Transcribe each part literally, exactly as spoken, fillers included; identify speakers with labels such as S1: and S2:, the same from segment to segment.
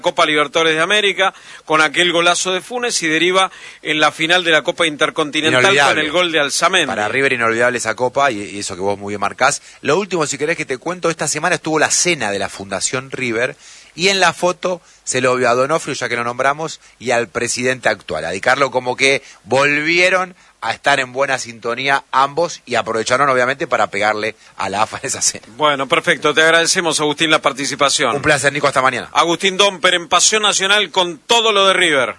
S1: Copa Libertadores de América, con aquel golazo de Funes, y deriva en la final de la Copa Intercontinental con el gol de Alzamendi.
S2: Para River inolvidable esa Copa, y, y eso que vos muy bien marcás. Lo último, si querés que te cuento, esta semana estuvo la cena de la Fundación River, y en la foto se lo vio a Donofrio, ya que lo nombramos, y al presidente actual, a Di Carlo, como que volvieron a estar en buena sintonía ambos y aprovecharon obviamente para pegarle a la A F A en esa cena.
S1: Bueno, perfecto, te agradecemos, Agustín, la participación.
S2: Un placer, Nico, hasta mañana.
S1: Agustín Domper en Pasión Nacional con todo lo de River.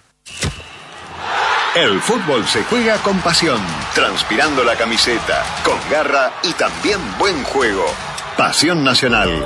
S3: El fútbol se juega con pasión, transpirando la camiseta, con garra y también buen juego. Pasión Nacional.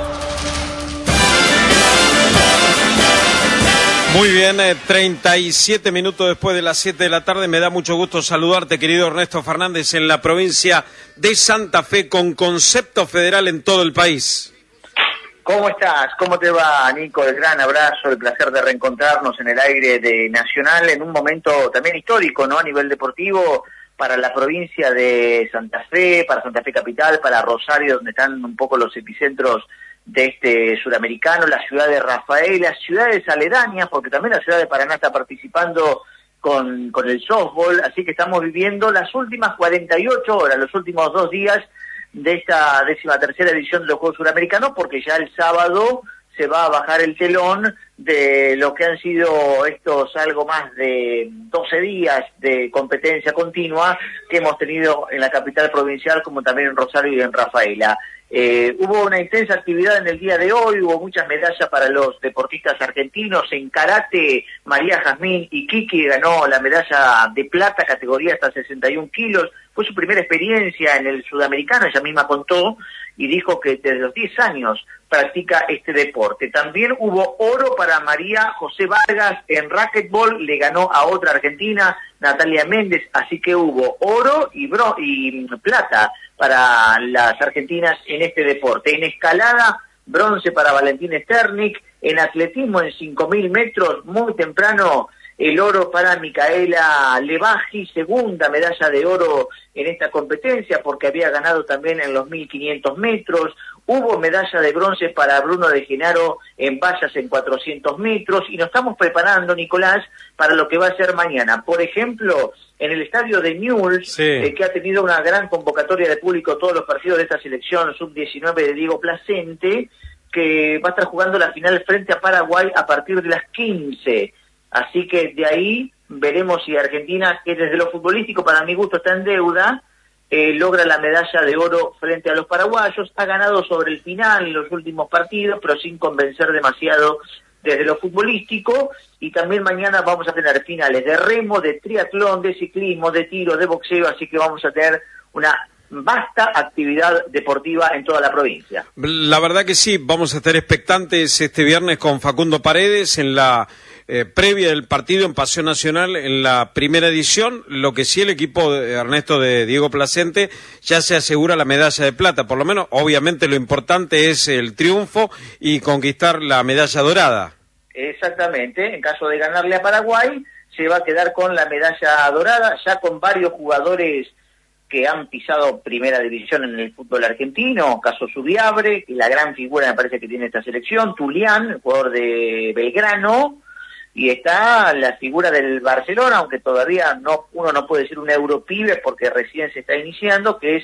S1: Muy bien, eh, treinta y siete minutos después de las siete de la tarde. Me da mucho gusto saludarte, querido Ernesto Fernández, en la provincia de Santa Fe, con concepto federal en todo el país.
S4: ¿Cómo estás? ¿Cómo te va, Nico? El gran abrazo, el placer de reencontrarnos en el aire de Nacional en un momento también histórico, ¿no? A nivel deportivo, para la provincia de Santa Fe, para Santa Fe Capital, para Rosario, donde están un poco los epicentros de este suramericano, la ciudad de Rafaela, ciudades aledañas, porque también la ciudad de Paraná está participando con, con el softball, así que estamos viviendo las últimas cuarenta y ocho horas, los últimos dos días de esta décima tercera edición de los Juegos Suramericanos, porque ya el sábado se va a bajar el telón de lo que han sido estos algo más de doce días de competencia continua que hemos tenido en la capital provincial, como también en Rosario y en Rafaela. Eh, hubo una intensa actividad en el día de hoy, hubo muchas medallas para los deportistas argentinos. En karate, María Jazmín Iquique ganó la medalla de plata, categoría hasta sesenta y un kilos. Fue su primera experiencia en el sudamericano, ella misma contó, y dijo que desde los diez años practica este deporte. También hubo oro para María José Vargas en racquetball, le ganó a otra argentina, Natalia Méndez, así que hubo oro y, bro y plata para las argentinas en este deporte. En escalada, bronce para Valentín Sternik. En atletismo, en cinco mil metros, muy temprano, el oro para Micaela Levaji, segunda medalla de oro en esta competencia, porque había ganado también en los mil quinientos metros. Hubo medalla de bronce para Bruno de Genaro en vallas en cuatrocientos metros, y nos estamos preparando, Nicolás, para lo que va a ser mañana. Por ejemplo, en el estadio de Newell's, sí. eh, que ha tenido una gran convocatoria de público todos los partidos de esta selección sub diecinueve de Diego Placente, que va a estar jugando la final frente a Paraguay a partir de las quince. Así que de ahí veremos si Argentina, que desde lo futbolístico para mi gusto está en deuda, eh, logra la medalla de oro frente a los paraguayos. Ha ganado sobre el final en los últimos partidos, pero sin convencer demasiado desde lo futbolístico. Y también mañana vamos a tener finales de remo, de triatlón, de ciclismo, de tiro, de boxeo, así que vamos a tener una vasta actividad deportiva en toda la provincia.
S1: La verdad que sí, vamos a estar expectantes este viernes con Facundo Paredes en la eh, previa del partido en Pasión Nacional en la primera edición. Lo que sí, el equipo de Ernesto de Diego Placente ya se asegura la medalla de plata, por lo menos. Obviamente lo importante es el triunfo y conquistar la medalla dorada.
S4: Exactamente, en caso de ganarle a Paraguay se va a quedar con la medalla dorada, ya con varios jugadores que han pisado primera división en el fútbol argentino, caso Subiabre, la gran figura me parece que tiene esta selección, Tulián, el jugador de Belgrano, y está la figura del Barcelona, aunque todavía no uno no puede decir un europibe porque recién se está iniciando, que es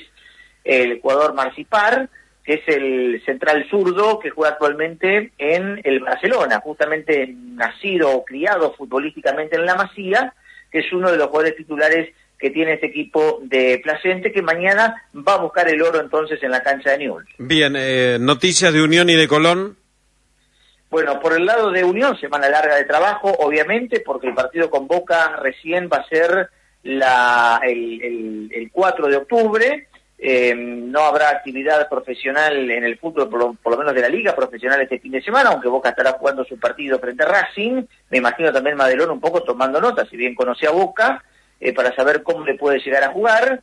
S4: el jugador Marcipar, que es el central zurdo que juega actualmente en el Barcelona, justamente nacido o criado futbolísticamente en La Masía, que es uno de los jugadores titulares que tiene este equipo de Placente, que mañana va a buscar el oro entonces en la cancha de Newell's.
S1: Bien, eh, noticias de Unión y de Colón.
S4: Bueno, por el lado de Unión, semana larga de trabajo, obviamente, porque el partido con Boca recién va a ser la, el, el, el cuatro de octubre. Eh, no habrá actividad profesional en el fútbol, por lo, por lo menos de la liga profesional este fin de semana, aunque Boca estará jugando su partido frente a Racing. Me imagino también Madelón un poco tomando nota, si bien conoce a Boca, Eh, para saber cómo le puede llegar a jugar.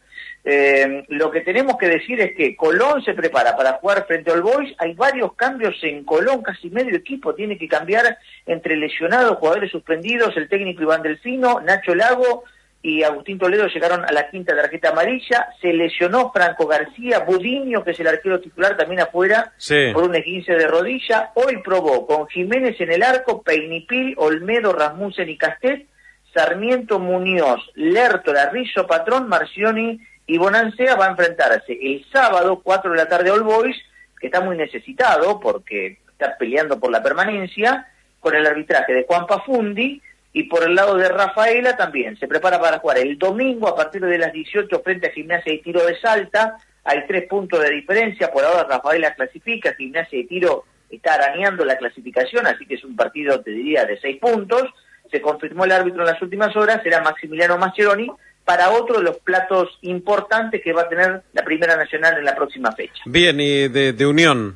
S4: Eh, lo que tenemos que decir es que Colón se prepara para jugar frente al Boys. Hay varios cambios en Colón, casi medio equipo tiene que cambiar entre lesionados, jugadores suspendidos, el técnico Iván Delfino, Nacho Lago y Agustín Toledo llegaron a la quinta tarjeta amarilla. Se lesionó Franco García, Budiño, que es el arquero titular, también afuera,
S1: sí,
S4: por un esguince de rodilla. Hoy probó con Jiménez en el arco, Peinipil, Olmedo, Rasmussen y Castet, Sarmiento, Muñoz, Lertora, Rizzo, Patrón, Marcioni y Bonancea. Va a enfrentarse el sábado, cuatro de la tarde, All Boys, que está muy necesitado porque está peleando por la permanencia, con el arbitraje de Juan Pafundi. Y por el lado de Rafaela también, se prepara para jugar el domingo a partir de las dieciocho frente a Gimnasia y Tiro de Salta. Hay tres puntos de diferencia, por ahora Rafaela clasifica, Gimnasia y Tiro está arañando la clasificación, así que es un partido, te diría, de seis puntos. Se confirmó el árbitro en las últimas horas, será Maximiliano Mascheroni, para otro de los platos importantes que va a tener la Primera Nacional en la próxima fecha.
S1: Bien, y de, de Unión.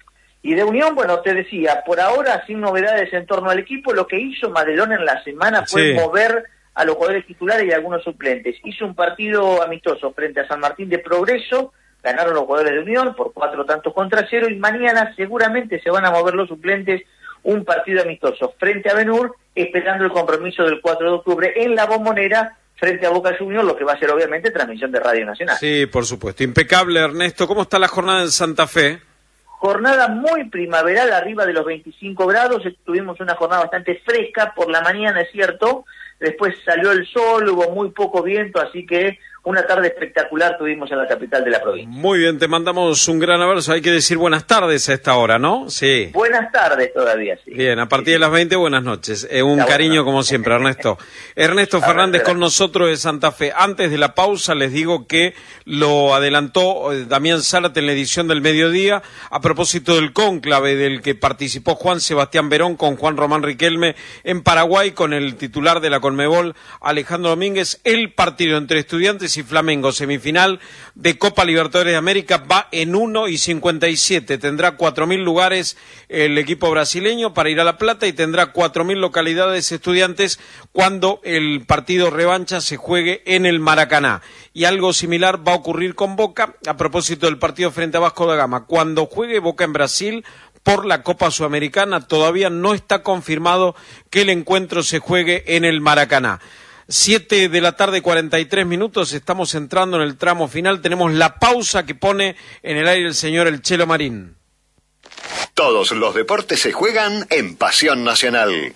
S4: Y de Unión, bueno, te decía, por ahora sin novedades en torno al equipo. Lo que hizo Madelón en la semana fue
S1: sí.
S4: mover a los jugadores titulares y a algunos suplentes. Hizo un partido amistoso frente a San Martín de Progreso, ganaron los jugadores de Unión por cuatro tantos contra cero, y mañana seguramente se van a mover los suplentes, un partido amistoso frente a Benur, esperando el compromiso del cuatro de octubre en La Bombonera, frente a Boca Juniors, lo que va a ser obviamente transmisión de Radio Nacional.
S1: Sí, por supuesto. Impecable, Ernesto. ¿Cómo está la jornada en Santa Fe?
S4: Jornada muy primaveral, arriba de los veinticinco grados, tuvimos una jornada bastante fresca por la mañana, es cierto, después salió el sol, hubo muy poco viento, así que una tarde espectacular tuvimos en la capital de la provincia.
S1: Muy bien, te mandamos un gran abrazo. Hay que decir buenas tardes a esta hora, ¿no? Sí.
S4: Buenas tardes todavía, sí.
S1: Bien, a partir
S4: sí,
S1: de las veinte, buenas noches. Eh, un
S4: la
S1: cariño
S4: buena.
S1: como siempre, Ernesto. Ernesto Fernández con nosotros de Santa Fe. Antes de la pausa les digo que lo adelantó eh, Damián Zárate en la edición del mediodía a propósito del cónclave del que participó Juan Sebastián Verón con Juan Román Riquelme en Paraguay, con el titular de la Conmebol, Alejandro Domínguez. El partido entre Estudiantes y Flamengo, semifinal de Copa Libertadores de América, va en uno y cincuenta y siete. Tendrá cuatro mil lugares el equipo brasileño para ir a La Plata y tendrá cuatro mil localidades Estudiantes cuando el partido revancha se juegue en el Maracaná. Y algo similar va a ocurrir con Boca a propósito del partido frente a Vasco da Gama. Cuando juegue Boca en Brasil por la Copa Sudamericana, todavía no está confirmado que el encuentro se juegue en el Maracaná. Siete de la tarde, cuarenta y tres minutos, estamos entrando en el tramo final, tenemos la pausa que pone en el aire el señor El Chelo Marín.
S3: Todos los deportes se juegan en Pasión Nacional.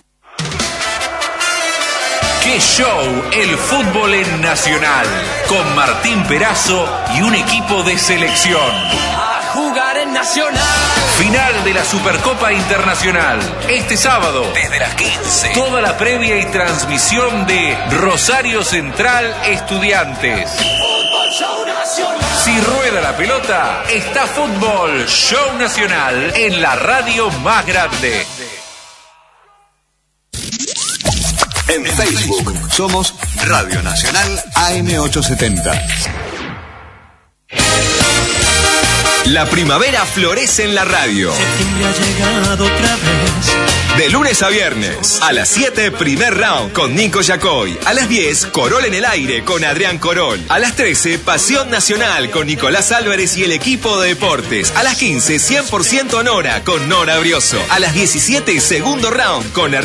S5: ¡Qué show! El fútbol en Nacional, con Martín Perazo y un equipo de selección.
S6: A jugar en Nacional.
S5: Final de la Supercopa Internacional. Este sábado, desde las quince. Toda la previa y transmisión de Rosario Central Estudiantes.
S6: Fútbol Show Nacional.
S5: Si rueda la pelota, está Fútbol Show Nacional en la radio más grande.
S3: En Facebook somos Radio Nacional A M ochocientos setenta.
S7: La primavera florece en la radio.
S6: Septiembre ha llegado otra vez.
S7: De lunes a viernes, a las siete, primer round con Nico Yacoy. A las diez, Corol en el aire con Adrián Corol. A las trece, Pasión Nacional con Nicolás Álvarez y el equipo de deportes. A las quince, cien por ciento Nora con Nora Brioso. A las diecisiete, segundo round con